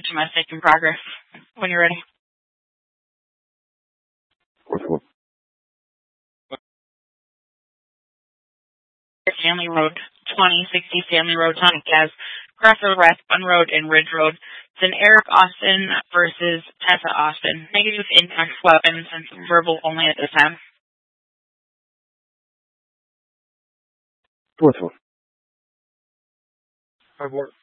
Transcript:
domestic in progress when you're ready. Stanley Road, 2060 Stanley Road, Tonic Gas, Crossroad Rathbun Road, and Ridge Road. It's an Eric Austin versus Tessa Austin. Negative impact weapons and verbal only at this time. Fourth one. 5-4.